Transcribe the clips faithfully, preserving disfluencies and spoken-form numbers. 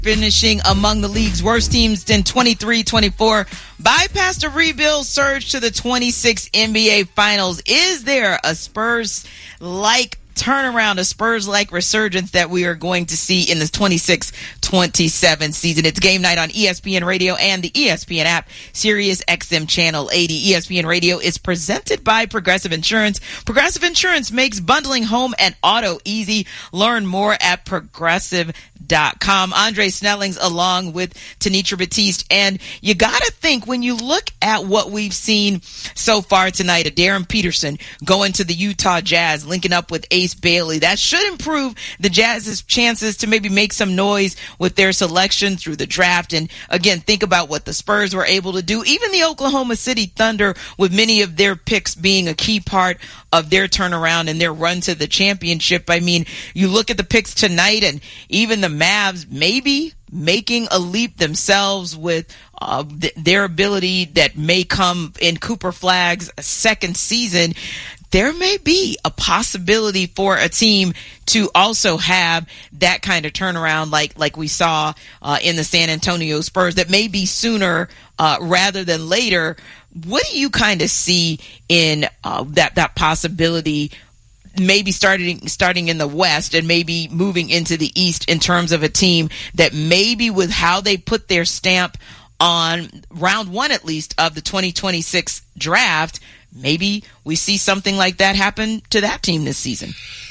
finishing among the league's worst teams in twenty-three twenty-four, bypassed a rebuild surge to the twenty-six N B A Finals. Is there a Spurs-like turnaround, a Spurs-like resurgence that we are going to see in the twenty-six twenty-seven season? It's game night on E S P N Radio and the E S P N app, Sirius X M Channel eighty. E S P N Radio is presented by Progressive Insurance. Progressive Insurance makes bundling home and auto easy. Learn more at progressive dot com. Andre Snellings along with Tanitra Batiste. And you got to think, when you look at what we've seen so far tonight, a Darren Peterson going to the Utah Jazz, linking up with Ace Bailey, that should improve the Jazz's chances to maybe make some noise with their selection through the draft. And again, think about what the Spurs were able to do. Even the Oklahoma City Thunder, with many of their picks being a key part of their turnaround and their run to the championship. I mean, you look at the picks tonight, and even the Mavs maybe making a leap themselves with uh, th- their ability that may come in Cooper Flagg's second season. There may be a possibility for a team to also have that kind of turnaround like like we saw uh, in the San Antonio Spurs, that may be sooner uh, rather than later. What do you kind of see in uh, that that possibility, maybe starting starting in the West and maybe moving into the East, in terms of a team that maybe, with how they put their stamp on round one at least of the twenty twenty-six draft, maybe we see something like that happen to that team this season?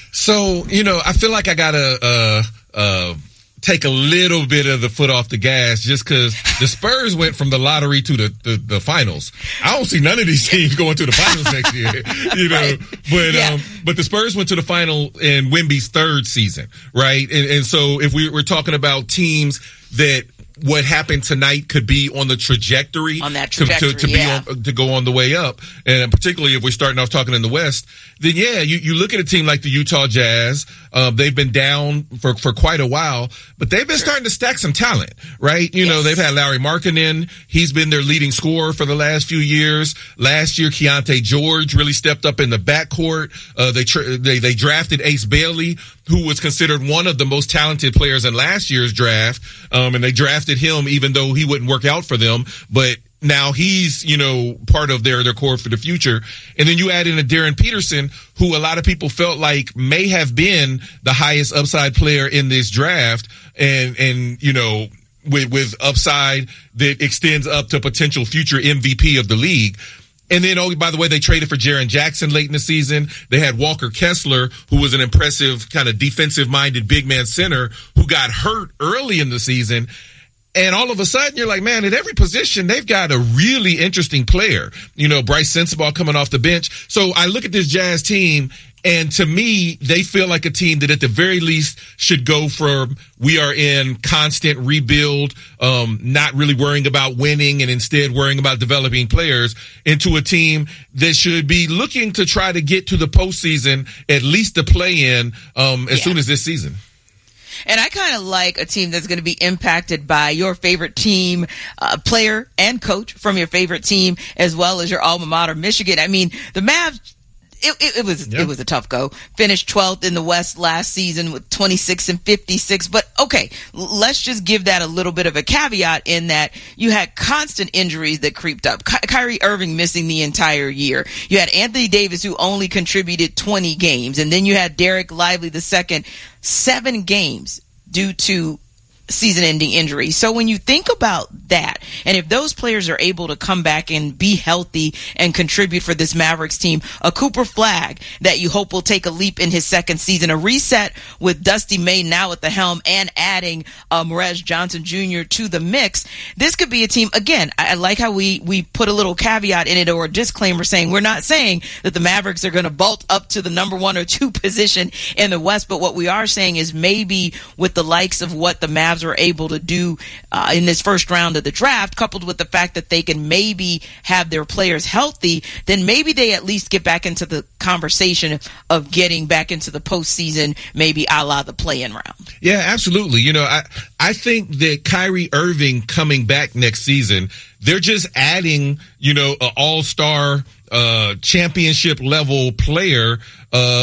So, you know, I feel like I got to uh, uh, take a little bit of the foot off the gas, just because the Spurs went from the lottery to the, the, the finals. I don't see none of these teams going to the finals next year, you know. Right. But yeah. um, but the Spurs went to the final in Wemby's third season, right? And, and so if we, we're talking about teams that what happened tonight could be on the trajectory, on that trajectory to, to, to yeah. be on, to go on the way up, and particularly if we're starting off talking in the West, then yeah, you, you look at a team like the Utah Jazz. Uh, they've been down for, for quite a while, but they've been sure. starting to stack some talent, right? You yes. know, they've had Larry Markkinen. He's been their leading scorer for the last few years. Last year, Keontae George really stepped up in the backcourt. Uh, they, tra- they, they drafted Ace Bailey, who was considered one of the most talented players in last year's draft. Um, and they drafted him even though he wouldn't work out for them. But now he's, you know, part of their, their core for the future. And then you add in a Darren Peterson, who a lot of people felt like may have been the highest upside player in this draft. And, and, you know, with, with upside that extends up to potential future M V P of the league. And then, oh, by the way, they traded for Jaren Jackson late in the season. They had Walker Kessler, who was an impressive kind of defensive-minded big man center who got hurt early in the season. And all of a sudden, you're like, man, at every position, they've got a really interesting player. You know, Bryce Sensabaugh coming off the bench. So I look at this Jazz team, and to me, they feel like a team that at the very least should go from we are in constant rebuild, um, not really worrying about winning and instead worrying about developing players, into a team that should be looking to try to get to the postseason, at least the play-in, um, as yeah. soon as this season. And I kind of like a team that's going to be impacted by your favorite team, uh, player and coach from your favorite team, as well as your alma mater, Michigan. I mean, the Mavs, It, it, it was yep. it was a tough go. Finished twelfth in the West last season with twenty-six and fifty-six. But okay, let's just give that a little bit of a caveat in that you had constant injuries that creeped up. Ky- Kyrie Irving missing the entire year. You had Anthony Davis, who only contributed twenty games, and then you had Derek Lively the second, seven games due to season-ending injury. So when you think about that, and if those players are able to come back and be healthy and contribute for this Mavericks team, a Cooper Flagg that you hope will take a leap in his second season, a reset with Dusty May now at the helm, and adding uh, Morez Johnson Junior to the mix, this could be a team. Again, I, I like how we we put a little caveat in it, or a disclaimer, saying we're not saying that the Mavericks are going to vault up to the number one or two position in the West, but what we are saying is maybe with the likes of what the Mavs are able to do uh, in this first round of the draft, coupled with the fact that they can maybe have their players healthy, then maybe they at least get back into the conversation of getting back into the postseason, maybe a la the play-in round. Yeah, absolutely. You know, I, I think that Kyrie Irving coming back next season, they're just adding, you know, an all-star uh, championship level player uh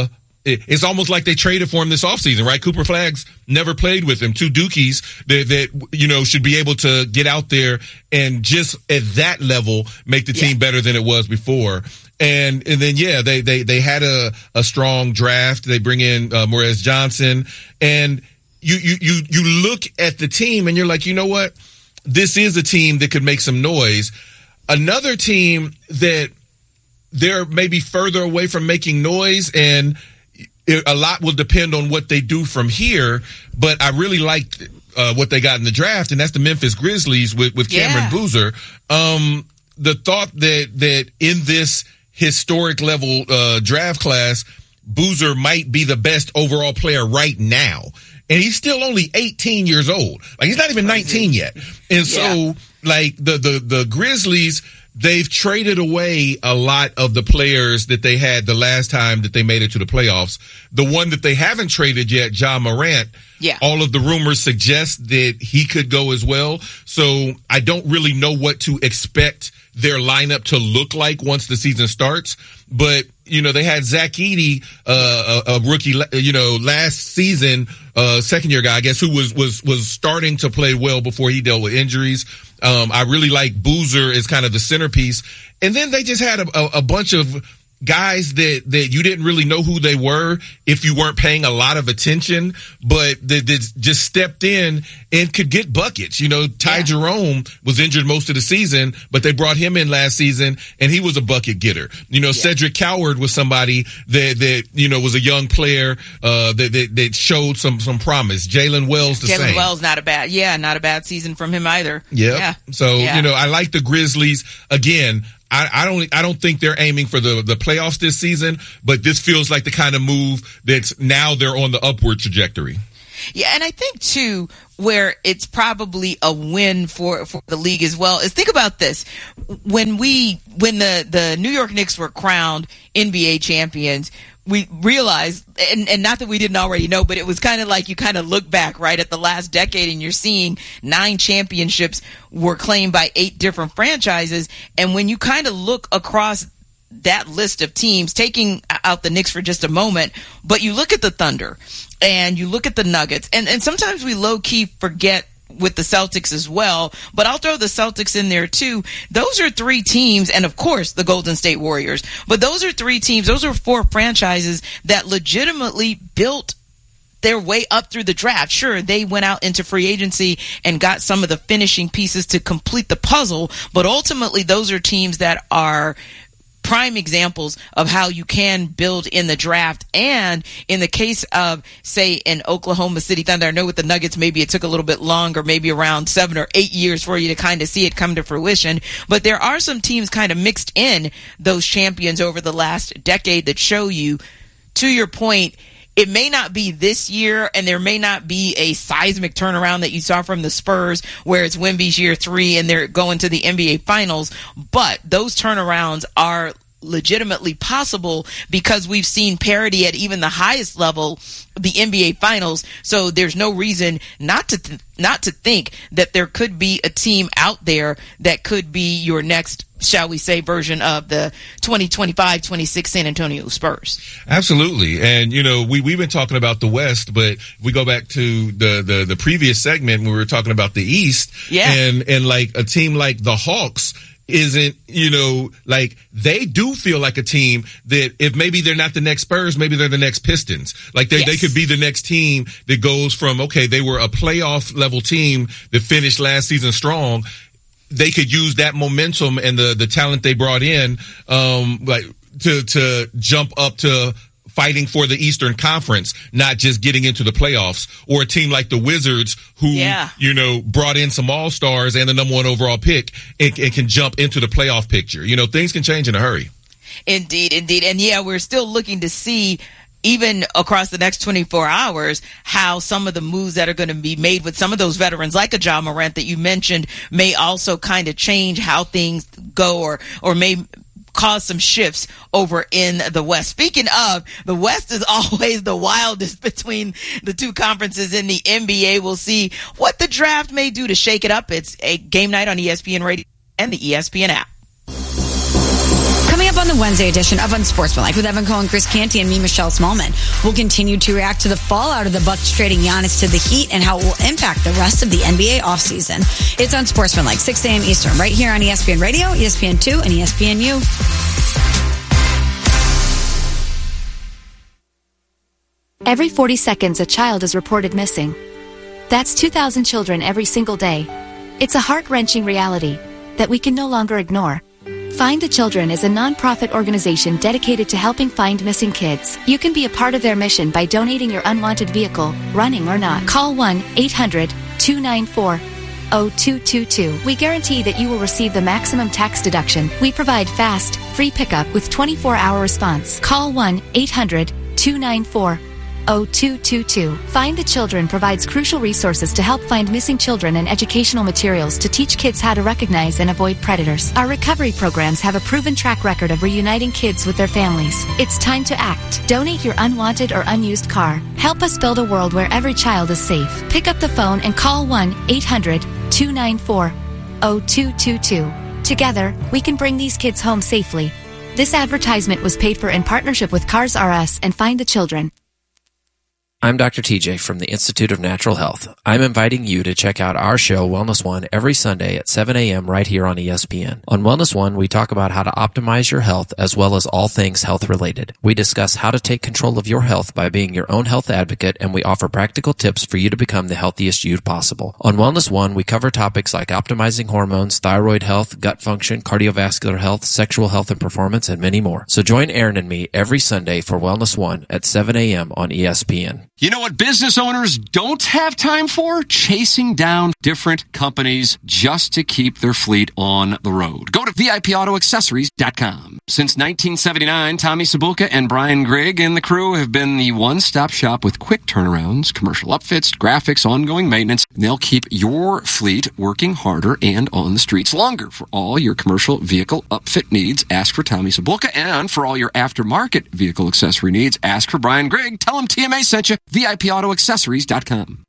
it's almost like they traded for him this offseason, right? Cooper Flags never played with him. Two Dookies that, that, you know, should be able to get out there and just at that level make the team yeah. better than it was before. And, and then, yeah, they, they, they had a, a strong draft. They bring in uh, Morez Johnson, and you, you, you, you look at the team and you're like, you know what? This is a team that could make some noise. Another team that they're maybe further away from making noise, and it, a lot will depend on what they do from here. But I really liked uh, what they got in the draft, and that's the Memphis Grizzlies with, with Cameron yeah. Boozer. Um, the thought that that in this historic level uh, draft class, Boozer might be the best overall player right now. And he's still only eighteen years old. Like, he's not even nineteen yet. And so, yeah. like, the, the, the Grizzlies, they've traded away a lot of the players that they had the last time that they made it to the playoffs. The one that they haven't traded yet, Ja Morant, yeah. all of the rumors suggest that he could go as well. So I don't really know what to expect their lineup to look like once the season starts. But, you know, they had Zach Edey, uh, a, a rookie, you know, last season, uh, second year guy, I guess, who was, was, was starting to play well before he dealt with injuries. Um, I really like Boozer as kind of the centerpiece. And then they just had a, a, a bunch of guys that, that you didn't really know who they were if you weren't paying a lot of attention, but that, that just stepped in and could get buckets. You know, Ty yeah. Jerome was injured most of the season, but they brought him in last season and he was a bucket getter. You know, yeah. Cedric Coward was somebody that, that, you know, was a young player, uh, that, that, that showed some, some promise. Jalen Wells the Jalen same. Jalen Wells, not a bad, yeah, not a bad season from him either. Yep. Yeah. So, yeah. you know, I like the Grizzlies. Again, I, I don't. I don't think they're aiming for the, the playoffs this season, but this feels like the kind of move that's now they're on the upward trajectory. Yeah, and I think too, where it's probably a win for, for the league as well is, think about this: when we when the the New York Knicks were crowned N B A champions, we realized, and, and not that we didn't already know, but it was kind of like you kind of look back right at the last decade and you're seeing nine championships were claimed by eight different franchises. And when you kind of look across that list of teams, taking out the Knicks for just a moment, but you look at the Thunder and you look at the Nuggets, and, and sometimes we low key forget with the Celtics as well, but I'll throw the Celtics in there too. Those are three teams, and of course the Golden State Warriors, but those are three teams, those are four franchises that legitimately built their way up through the draft. Sure, they went out into free agency and got some of the finishing pieces to complete the puzzle, but ultimately those are teams that are prime examples of how you can build in the draft. And in the case of, say, in Oklahoma City Thunder, I know with the Nuggets, maybe it took a little bit longer, maybe around seven or eight years for you to kind of see it come to fruition. But there are some teams kind of mixed in those champions over the last decade that show you, to your point, it may not be this year, and there may not be a seismic turnaround that you saw from the Spurs where it's Wemby's year three and they're going to the N B A Finals, but those turnarounds are legitimately possible because we've seen parity at even the highest level, the N B A Finals. So there's no reason not to th- not to think that there could be a team out there that could be your next, shall we say, version of the twenty twenty-five twenty-six San Antonio Spurs. Absolutely. And, you know, we, we've been talking about the West, but if we go back to the, the, the previous segment when we were talking about the East, yeah. and, and like a team like the Hawks isn't, you know, like they do feel like a team that if maybe they're not the next Spurs, maybe they're the next Pistons. Like they, yes. they could be the next team that goes from, okay, they were a playoff level team that finished last season strong. They could use that momentum and the, the talent they brought in, um, like to, to jump up to fighting for the Eastern Conference, not just getting into the playoffs. Or a team like the Wizards who, yeah. you know, brought in some all-stars and the number one overall pick and, and can jump into the playoff picture. You know, things can change in a hurry. Indeed, indeed. And yeah, we're still looking to see, even across the next twenty-four hours, how some of the moves that are going to be made with some of those veterans, like a Ja Morant that you mentioned, may also kind of change how things go, or, or may cause some shifts over in the West. Speaking of, the West is always the wildest between the two conferences in the N B A. We'll see what the draft may do to shake it up. It's a game night on E S P N Radio and the E S P N app. Coming up on On the Wednesday edition of Unsportsmanlike with Evan Cohen, Chris Canty, and me, Michelle Smallman, we'll continue to react to the fallout of the Bucks trading Giannis to the Heat and how it will impact the rest of the N B A offseason. It's Unsportsmanlike, six a.m. Eastern, right here on E S P N Radio, E S P N two, and E S P N U. Every forty seconds, a child is reported missing. That's two thousand children every single day. It's a heart-wrenching reality that we can no longer ignore. Find the Children is a non-profit organization dedicated to helping find missing kids. You can be a part of their mission by donating your unwanted vehicle, running or not. Call one eight hundred two nine four oh two two two. We guarantee that you will receive the maximum tax deduction. We provide fast, free pickup with twenty-four hour response. Call one eight hundred two nine four oh two two two. Find the Children provides crucial resources to help find missing children and educational materials to teach kids how to recognize and avoid predators. Our recovery programs have a proven track record of reuniting kids with their families. It's time to act. Donate your unwanted or unused car. Help us build a world where every child is safe. Pick up the phone and call one eight hundred two nine four oh two two two. Together, we can bring these kids home safely. This advertisement was paid for in partnership with Cars R Us and Find the Children. I'm Doctor T J from the Institute of Natural Health. I'm inviting you to check out our show, Wellness One, every Sunday at seven a.m. right here on E S P N. On Wellness One, we talk about how to optimize your health as well as all things health-related. We discuss how to take control of your health by being your own health advocate, and we offer practical tips for you to become the healthiest you possible. On Wellness One, we cover topics like optimizing hormones, thyroid health, gut function, cardiovascular health, sexual health and performance, and many more. So join Aaron and me every Sunday for Wellness One at seven a.m. on E S P N. You know what business owners don't have time for? Chasing down different companies just to keep their fleet on the road. Go to V I P auto accessories dot com. Since nineteen seventy-nine, Tommy Sabulka and Brian Grigg and the crew have been the one-stop shop with quick turnarounds, commercial upfits, graphics, ongoing maintenance. They'll keep your fleet working harder and on the streets longer. For all your commercial vehicle upfit needs, ask for Tommy Sabulka. And for all your aftermarket vehicle accessory needs, ask for Brian Grigg. Tell him T M A sent you. V I P auto accessories dot com.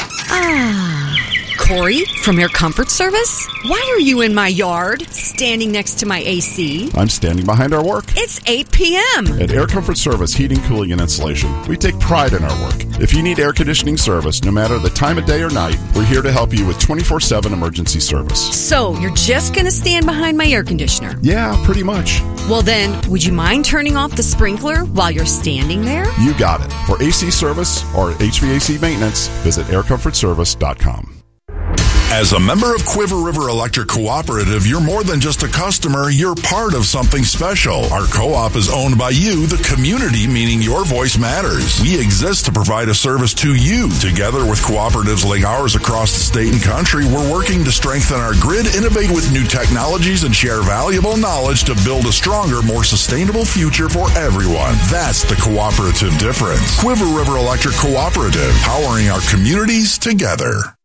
Ah, Corey from Air Comfort Service? Why are you in my yard, standing next to my A C? I'm standing behind our work. It's eight p.m. At Air Comfort Service Heating, Cooling, and Insulation, we take pride in our work. If you need air conditioning service, no matter the time of day or night, we're here to help you with twenty-four seven emergency service. So, you're just going to stand behind my air conditioner? Yeah, pretty much. Well then, would you mind turning off the sprinkler while you're standing there? You got it. For A C service or H V A C maintenance, visit air comfort service dot com. As a member of Quiver River Electric Cooperative, you're more than just a customer, you're part of something special. Our co-op is owned by you, the community, meaning your voice matters. We exist to provide a service to you. Together with cooperatives like ours across the state and country, we're working to strengthen our grid, innovate with new technologies, and share valuable knowledge to build a stronger, more sustainable future for everyone. That's the cooperative difference. Quiver River Electric Cooperative, powering our communities together.